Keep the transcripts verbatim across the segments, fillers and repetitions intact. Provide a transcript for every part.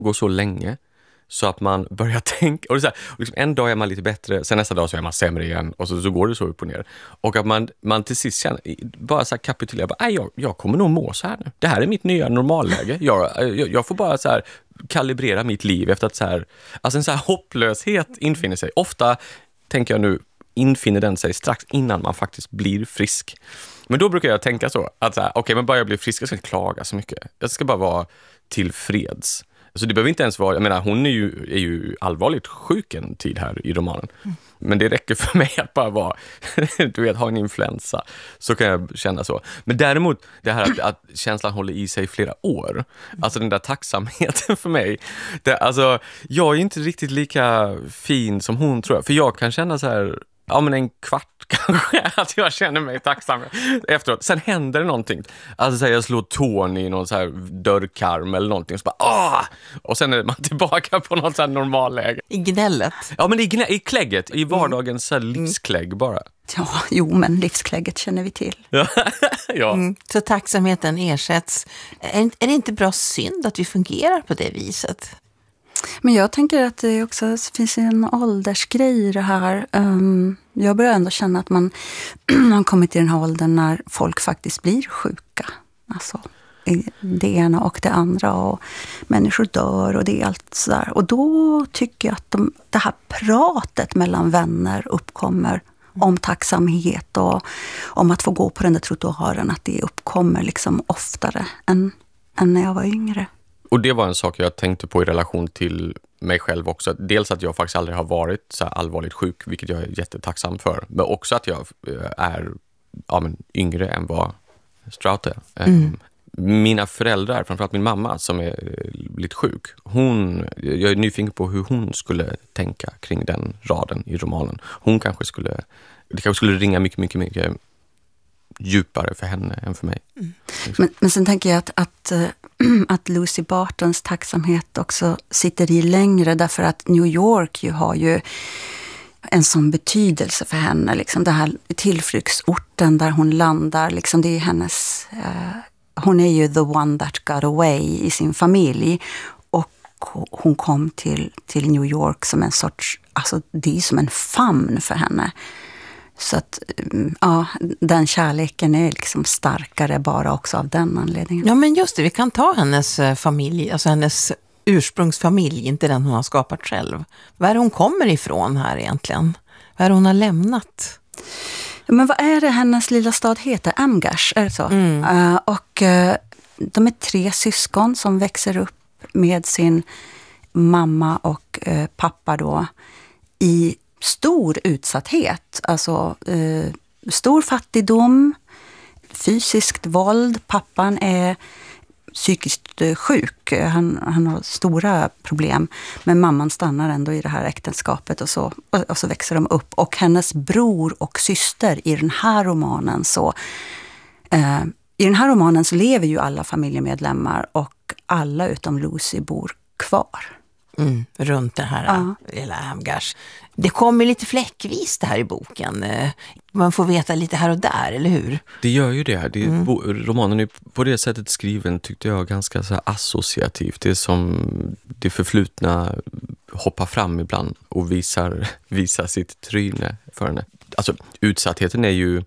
gå så länge så att man börjar tänka, och det är så här, och liksom en dag är man lite bättre, sen nästa dag så är man sämre igen, och så, så går det så upp och ner. Och att man, man till sist känner, bara så här kapitulerar, bara, jag, jag kommer nog må så här nu. Det här är mitt nya normalläge. Jag, jag, jag får bara så här kalibrera mitt liv efter att så här, alltså en så här hopplöshet infinner sig. Ofta, tänker jag nu, infinner den sig strax innan man faktiskt blir frisk. Men då brukar jag tänka så, att så här, okej, okay, men bara jag blir frisk, jag ska inte klaga så mycket. Jag ska bara vara tillfreds. Så det behöver inte ens vara, jag menar, hon är ju, är ju allvarligt sjuk en tid här i romanen. Mm. Men det räcker för mig att bara vara, du vet, ha en influensa. Så kan jag känna så. Men däremot, det här att, att känslan håller i sig i flera år. Alltså den där tacksamheten för mig. Det, alltså, jag är inte riktigt lika fin som hon, tror jag. För jag kan känna så här, ja men en kvart kanske, att jag känner mig tacksam efteråt. Sen händer det någonting. Alltså så här, jag slår tån i någon så här dörrkarm eller någonting. Och så bara, ah! Och sen är man tillbaka på något så här normalläge. I gnället. Ja, men i, gnä- i klägget. I vardagens så här livsklägg bara. Ja, jo, men livsklägget känner vi till. Ja. Mm, så tacksamheten ersätts. Är, är det inte bra synd att vi fungerar på det viset? Men jag tänker att det också finns en åldersgrej i det här. Um, jag börjar ändå känna att man har kommit till den här åldern när folk faktiskt blir sjuka. Alltså det ena och det andra, och människor dör och det är allt sådär. Och då tycker jag att de, det här pratet mellan vänner uppkommer om tacksamhet och om att få gå på den där trottoaren, att det uppkommer liksom oftare än, än när jag var yngre. Och det var en sak jag tänkte på i relation till mig själv också. Dels att jag faktiskt aldrig har varit så här allvarligt sjuk, vilket jag är jättetacksam för. Men också att jag är ja, men, yngre än vad Strout är. Mm. Mina föräldrar, framförallt min mamma som är lite sjuk, hon, jag är nyfiken på hur hon skulle tänka kring den raden i romanen. Hon kanske skulle, det kanske skulle ringa mycket, mycket, mycket djupare för henne än för mig. Mm. Men, men sen tänker jag att, att, att Lucy Bartons tacksamhet också sitter i längre, därför att New York ju har ju en sån betydelse för henne. Liksom det här tillflyktsorten där hon landar, liksom det är hennes... Eh, hon är ju the one that got away i sin familj, och hon kom till, till New York som en sorts... Alltså det är som en famn för henne. Så att ja, den kärleken är liksom starkare bara också av den anledningen. Ja, men just det, vi kan ta hennes familj, alltså hennes ursprungsfamilj, inte den hon har skapat själv. Var är hon kommer ifrån här egentligen? Vad är hon har lämnat? Ja, men vad är det hennes lilla stad heter? Amgash, är det så? Mm. Uh, och uh, de är tre syskon som växer upp med sin mamma och uh, pappa då i stor utsatthet, alltså eh, stor fattigdom, fysiskt våld. Pappan är psykiskt eh, sjuk, han, han har stora problem, men mamman stannar ändå i det här äktenskapet, och så, och, och så växer de upp. Och hennes bror och syster i den här romanen, så eh, i den här romanen så lever ju alla familjemedlemmar, och alla utom Lucy bor kvar. Mm, runt det här ja. Lilla Amgash. Det kommer lite fläckvis det här i boken. Man får veta lite här och där, eller hur? Det gör ju det. det mm. bo, romanen är på det sättet skriven, tyckte jag, ganska så här associativt. Det är som det förflutna hoppar fram ibland och visar, visar sitt tryne för henne. Alltså, utsattheten är ju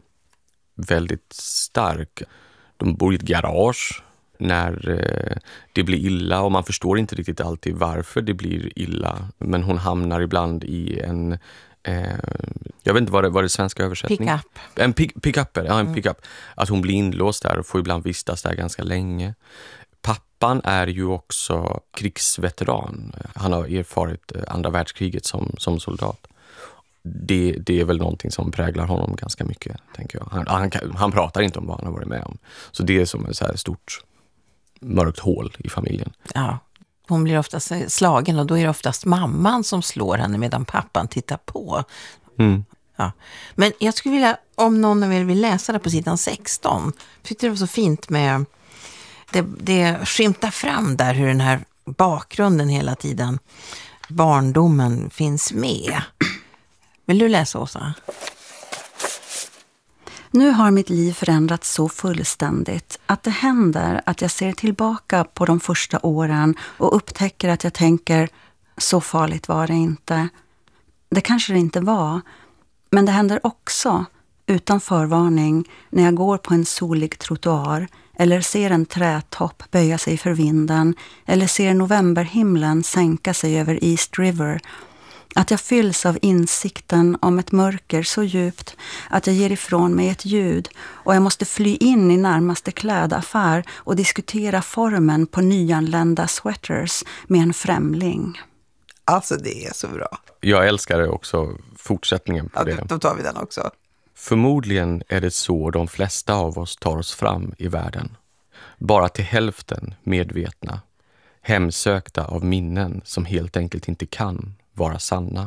väldigt stark. De bor i ett garage när eh, det blir illa, och man förstår inte riktigt alltid varför det blir illa, men hon hamnar ibland i en eh, jag vet inte vad det var, det svenska översättningen. Pick-up. En pick, pick-up, ja, en mm. pick-up. Att hon blir inlåst där och får ibland vistas där ganska länge. Pappan är ju också krigsveteran. Han har erfarit andra världskriget som, som soldat. Det, det är väl någonting som präglar honom ganska mycket, tänker jag. Han, han, han pratar inte om vad han har varit med om. Så det är som ett så här stort mörkt hål i familjen. Ja, hon blir oftast slagen, och då är det oftast mamman som slår henne medan pappan tittar på. Mm. Ja. Men jag skulle vilja, om någon av er vill läsa det på sidan sexton, jag tyckte det var så fint med det, det skymtar fram där hur den här bakgrunden hela tiden, barndomen, finns med. Vill du läsa, Åsa? Nu har mitt liv förändrats så fullständigt att det händer att jag ser tillbaka på de första åren och upptäcker att jag tänker, så farligt var det inte. Det kanske det inte var, men det händer också utan förvarning när jag går på en solig trottoar eller ser en trätopp böja sig för vinden eller ser novemberhimlen sänka sig över East River, att jag fylls av insikten om ett mörker så djupt att jag ger ifrån mig ett ljud och jag måste fly in i närmaste klädaffär och diskutera formen på nyanlända sweaters med en främling. Alltså det är så bra. Jag älskar också fortsättningen på Ja, det. då tar vi den också. Förmodligen är det så de flesta av oss tar oss fram i världen. Bara till hälften medvetna. Hemsökta av minnen som helt enkelt inte kan vara sanna.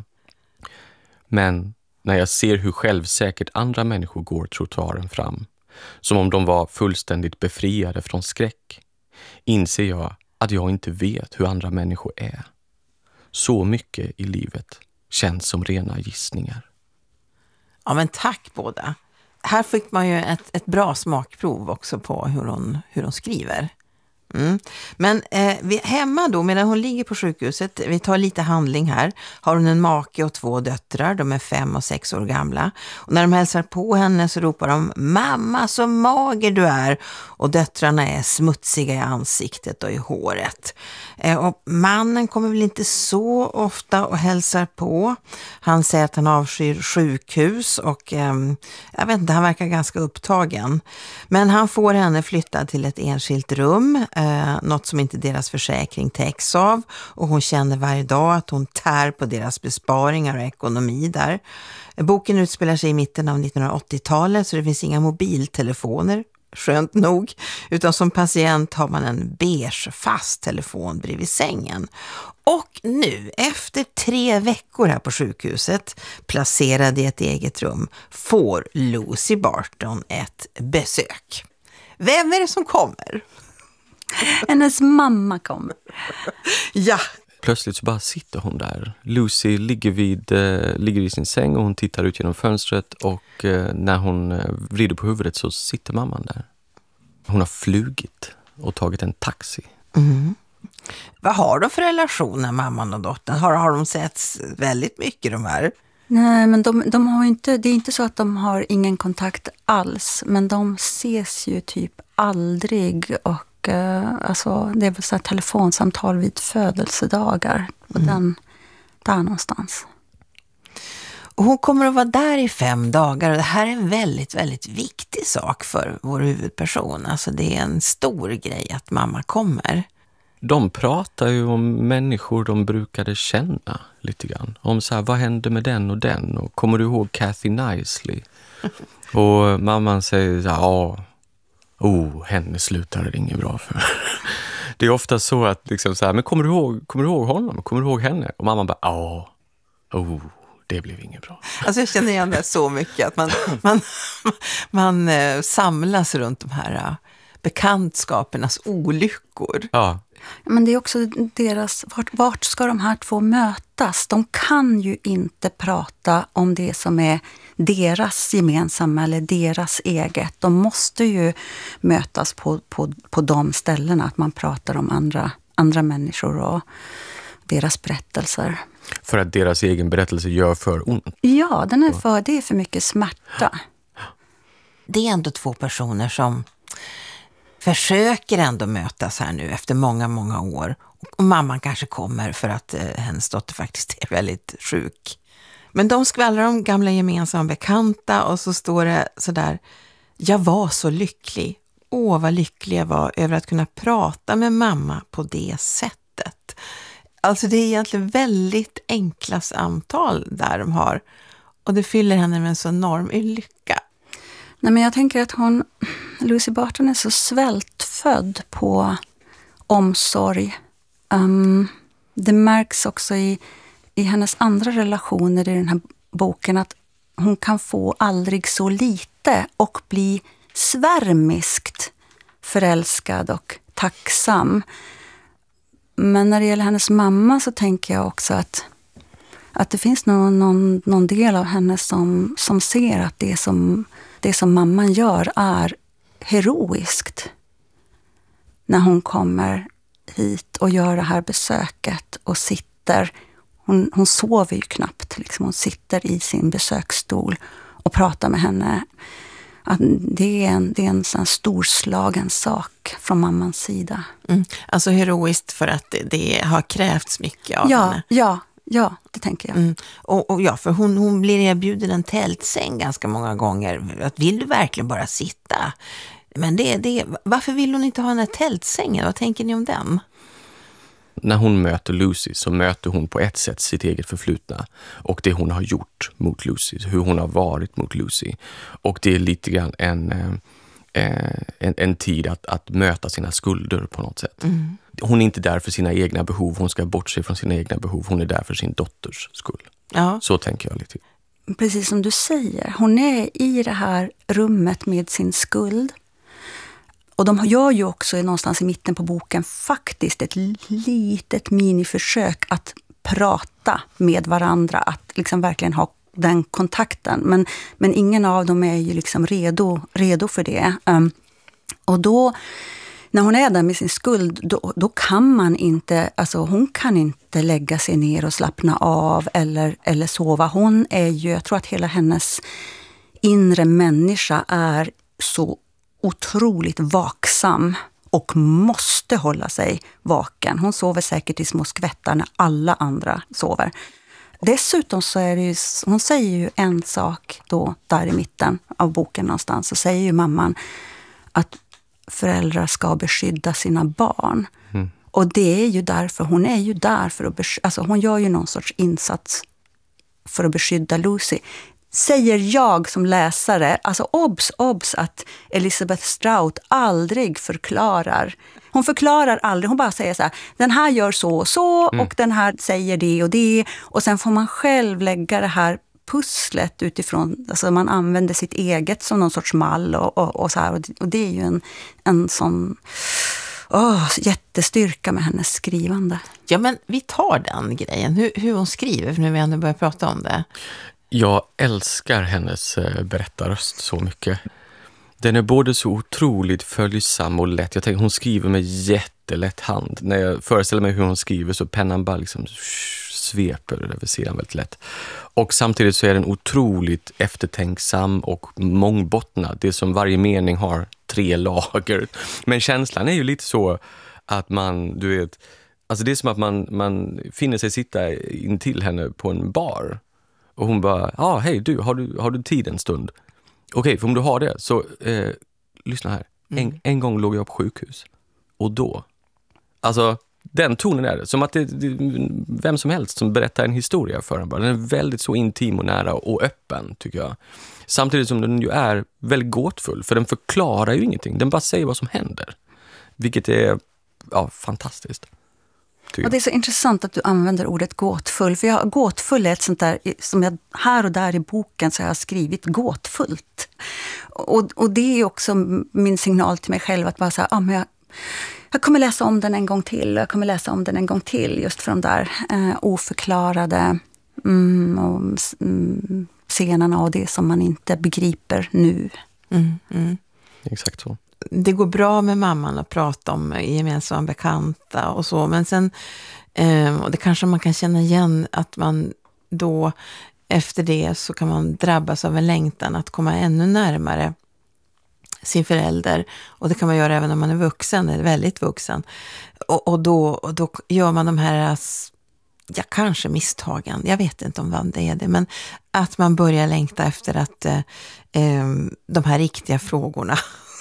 Men när jag ser hur självsäkert andra människor går trottoaren fram, som om de var fullständigt befriade från skräck, inser jag att jag inte vet hur andra människor är. Så mycket i livet känns som rena gissningar. Ja, men tack båda. Här fick man ju ett, ett bra smakprov också på hur hon, hur hon skriver. Mm. Men eh, vi, hemma då, medan hon ligger på sjukhuset, vi tar lite handling här, har hon en make och två döttrar, de är fem och sex år gamla. Och när de hälsar på henne så ropar de, mamma så mager du är. Och döttrarna är smutsiga i ansiktet och i håret. Eh, och mannen kommer väl inte så ofta och hälsar på. Han säger att han avskyr sjukhus och eh, jag vet inte, han verkar ganska upptagen. Men han får henne flyttad till ett enskilt rum. Eh, något som inte deras försäkring täcks av, och hon känner varje dag att hon tär på deras besparingar och ekonomi där. Boken utspelar sig i mitten av nittonhundraåttiotalet, så det finns inga mobiltelefoner, skönt nog, utan som patient har man en beige fast telefon bredvid sängen. Och nu, efter tre veckor här på sjukhuset, placerad i ett eget rum, får Lucy Barton ett besök. Vem är det som kommer? Hennes mamma kommer. Ja. Plötsligt så bara sitter hon där. Lucy ligger vid, eh, ligger i sin säng och hon tittar ut genom fönstret, och eh, när hon eh, vrider på huvudet så sitter mamman där. Hon har flugit och tagit en taxi. Mm. Vad har de för relationer, mamman och dottern? Har, har de sett väldigt mycket, de här? Nej, men de, de har inte, det är inte så att de har ingen kontakt alls, men de ses ju typ aldrig, och eh, alltså, det är väl så här telefonsamtal vid födelsedagar och mm. den, där någonstans. Och hon kommer att vara där i fem dagar, och det här är en väldigt, väldigt viktig sak för vår huvudperson. Alltså det är en stor grej att mamma kommer. De pratar ju om människor de brukade känna lite grann. Om så här, vad hände med den och den? Och kommer du ihåg Kathy Nicely? Och mamman säger så här, ja, oh, henne slutade det inget bra för. Det är ofta så att liksom så här, men kommer du ihåg, kommer du ihåg honom? Kommer du ihåg henne? Och mamman bara, ja, oh, det blev inget bra. Alltså jag känner igen det så mycket att man, man, man eh, samlas runt de här eh, bekantskapernas olyckor. Ja. Men det är också deras, vart, vart ska de här två mötas? De kan ju inte prata om det som är deras gemensamma eller deras eget. De måste ju mötas på, på, på de ställena, att man pratar om andra, andra människor och deras berättelser. För att deras egen berättelse gör för ont. Ja, den är för, det är för mycket smärta. Det är ändå två personer som försöker ändå mötas här nu efter många, många år. Och mamman kanske kommer för att eh, hennes dotter faktiskt är väldigt sjuk. Men de skvallrar om gamla gemensamma bekanta, och så står det sådär: jag var så lycklig. Åh, vad lycklig jag var över att kunna prata med mamma på det sättet. Alltså det är egentligen väldigt enkla samtal där de har. Och det fyller henne med en så enorm lycka. Nej, men jag tänker att hon, Lucy Barton, är så svältfödd på omsorg. Um, det märks också i, i hennes andra relationer i den här boken att hon kan få aldrig så lite och bli svärmiskt förälskad och tacksam. Men när det gäller hennes mamma så tänker jag också att, att det finns någon, någon, någon del av henne som, som ser att det som, det som mamman gör är heroiskt. När hon kommer hit och gör det här besöket och sitter, hon, hon sover ju knappt, liksom. Hon sitter i sin besöksstol och pratar med henne. Att det är en, det är en sån storslagen sak från mammans sida. Mm. Alltså heroiskt för att det, det har krävts mycket av ja, henne. Ja, ja, det tänker jag. Mm. Och, och ja, för hon, hon blir erbjuden en tältsäng ganska många gånger. Att vill du verkligen bara sitta? Men det, det, varför vill hon inte ha den här tältsängen? Vad tänker ni om den? När hon möter Lucy så möter hon på ett sätt sitt eget förflutna och det hon har gjort mot Lucy, hur hon har varit mot Lucy. Och det är lite grann en, eh, en, en tid att, att möta sina skulder på något sätt. Mm. Hon är inte där för sina egna behov, hon ska bortse från sina egna behov, hon är där för sin dotters skull. Ja. Så tänker jag lite. Precis som du säger, hon är i det här rummet med sin skuld. Och de gör ju också någonstans i mitten på boken faktiskt ett litet miniförsök att prata med varandra, att liksom verkligen ha den kontakten. Men, men ingen av dem är ju liksom redo, redo för det. Um, och då, när hon är där med sin skuld, då, då kan man inte, alltså hon kan inte lägga sig ner och slappna av eller, eller sova. Hon är ju, jag tror att hela hennes inre människa är så otroligt vaksam och måste hålla sig vaken. Hon sover säkert i små skvättar när alla andra sover. Dessutom så är det ju, hon säger ju en sak då där i mitten av boken någonstans, så säger ju mamman att föräldrar ska beskydda sina barn. Mm. Och det är ju därför, hon är ju där för att beskydda, alltså hon gör ju någon sorts insats för att beskydda Lucy. Säger jag som läsare, alltså obs, obs att Elizabeth Strout aldrig förklarar. Hon förklarar aldrig, hon bara säger så här, den här gör så och så mm. och den här säger det och det. Och sen får man själv lägga det här pusslet utifrån, alltså man använder sitt eget som någon sorts mall och, och, och så här. Och det är ju en, en sån oh, jättestyrka med hennes skrivande. Ja, men vi tar den grejen, hur, hur hon skriver, för nu vi ändå börjar prata om det. Jag älskar hennes berättarröst så mycket. Den är både så otroligt följsam och lätt. Jag tänker, hon skriver med jättelätt hand. När jag föreställer mig hur hon skriver så pennan bara liksom sveper över sidan väldigt lätt. Och samtidigt så är den otroligt eftertänksam och mångbottnad. Det är som varje mening har tre lager. Men känslan är ju lite så att man, du vet, alltså det är som att man, man finner sig sitta in till henne på en bar. Och hon bara, ja ah, hej du har, du, har du tid en stund? Okej, okay, för om du har det så, eh, lyssna här. Mm. En, en gång låg jag på sjukhus. Och då, alltså den tonen är det. Som att det, det vem som helst som berättar en historia för en. Den är väldigt så intim och nära och öppen tycker jag. Samtidigt som den ju är väldigt gåtfull. För den förklarar ju ingenting. Den bara säger vad som händer. Vilket är ja, fantastiskt. Och det är så intressant att du använder ordet gåtfull. För jag, gåtfull är ett sånt där, som jag här och där i boken så har jag skrivit gåtfullt. Och, och det är också min signal till mig själv att bara säga, ah, men jag, jag kommer läsa om den en gång till. Jag kommer läsa om den en gång till just för de där eh, oförklarade mm, och, mm, scenerna och det som man inte begriper nu. Mm, mm. Exakt så. Det går bra med mamman att prata om gemensamma bekanta och så, men sen eh, och det kanske man kan känna igen att man då efter det så kan man drabbas av en längtan att komma ännu närmare sin förälder, och det kan man göra även om man är vuxen eller väldigt vuxen, och, och, då, och då gör man de här ja, kanske misstagen, jag vet inte om vad det är det, men att man börjar längta efter att eh, de här riktiga frågorna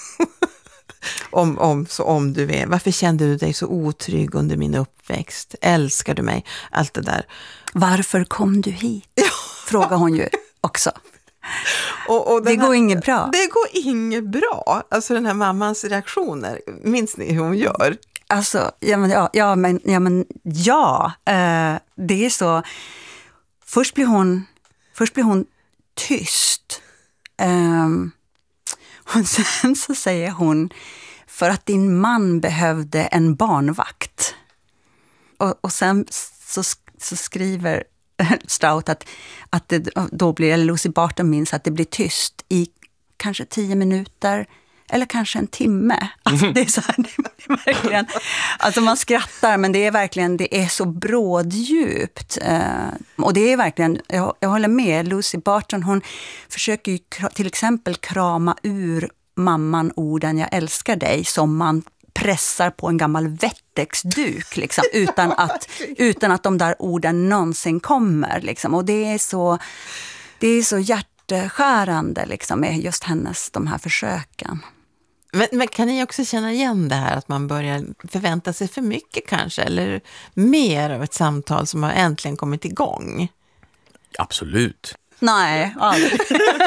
om, om, så om du är, varför kände du dig så otrygg under min uppväxt? Älskar du mig? Allt det där. Varför kom du hit? Frågar hon ju också. Och, och det går inget bra. Det går inget bra. Alltså den här mammans reaktioner, minns ni hur hon gör? Alltså, ja men ja, ja, men, ja, men, ja eh, det är så. Först blir hon, först blir hon tyst. Eh, och sen så säger hon, för att din man behövde en barnvakt. Och, och sen så, så skriver Strout att, att det då blir, eller Lucy Barton minns att det blir tyst i kanske tio minuter eller kanske en timme. Alltså det är så här, det är verkligen, alltså man skrattar, men det är verkligen, det är så bråddjupt. Eh, och det är verkligen, jag, jag håller med, Lucy Barton, hon försöker ju till exempel krama ur mamman orden jag älskar dig, som man pressar på en gammal vettexduk liksom, utan, att, utan att de där orden någonsin kommer. Liksom. Och det är så, det är så hjärtskärande liksom, med just hennes, de här försöken. Men, men kan ni också känna igen det här att man börjar förvänta sig för mycket kanske, eller mer av ett samtal som har äntligen kommit igång? Absolut. Nej, aldrig.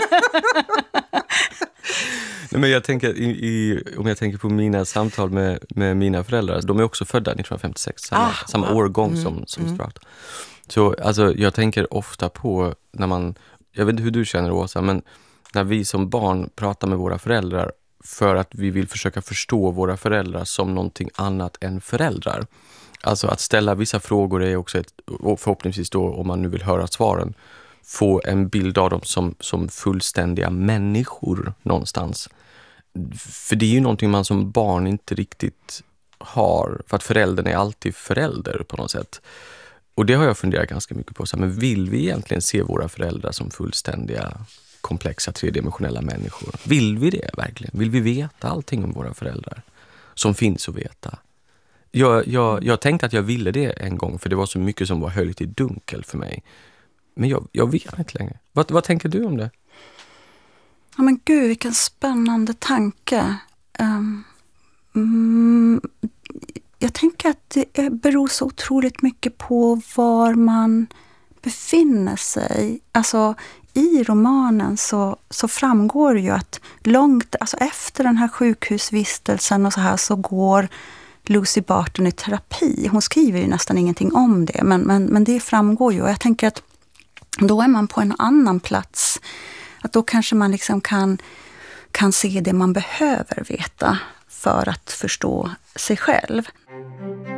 Nej, men jag tänker, i, i, om jag tänker på mina samtal med, med mina föräldrar, de är också födda nittonhundrafemtiosex, samma, ah, samma wow. årgång mm, som, som mm. Strout. Så alltså, jag tänker ofta på när man, jag vet inte hur du känner, Åsa, men när vi som barn pratar med våra föräldrar för att vi vill försöka förstå våra föräldrar som någonting annat än föräldrar. Alltså att ställa vissa frågor är också ett, och förhoppningsvis då, om man nu vill höra svaren, få en bild av dem som, som fullständiga människor någonstans. För det är ju någonting man som barn inte riktigt har, för att föräldern är alltid förälder på något sätt. Och det har jag funderat ganska mycket på. Så här, men vill vi egentligen se våra föräldrar som fullständiga, komplexa, tredimensionella människor? Vill vi det verkligen? Vill vi veta allting om våra föräldrar som finns att veta? Jag, jag, jag tänkte att jag ville det en gång, för det var så mycket som var höljt i dunkel för mig. Men jag, jag vet inte längre. Vad, vad tänker du om det? Ja, men gud, vilken spännande tanke. Um, mm, jag tänker att det beror så otroligt mycket på var man befinner sig. Alltså i romanen så, så framgår det ju att långt, alltså efter den här sjukhusvistelsen och så här, så går Lucy Barton i terapi. Hon skriver ju nästan ingenting om det, men, men, men det framgår ju. Och jag tänker att då är man på en annan plats. Att då kanske man liksom kan, kan se det man behöver veta för att förstå sig själv.